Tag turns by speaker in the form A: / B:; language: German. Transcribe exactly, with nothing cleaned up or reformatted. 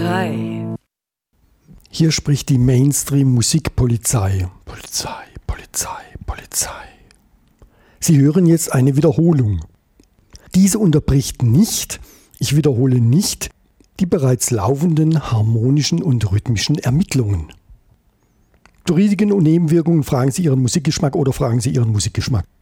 A: frei.
B: Hier spricht die Mainstream-Musikpolizei. Polizei, Polizei, Polizei. Sie hören jetzt eine Wiederholung. Diese unterbricht nicht, ich wiederhole nicht, die bereits laufenden harmonischen und rhythmischen Ermittlungen. Zu Risiken und Nebenwirkungen fragen Sie Ihren Musikgeschmack oder fragen Sie Ihren Musikgeschmack.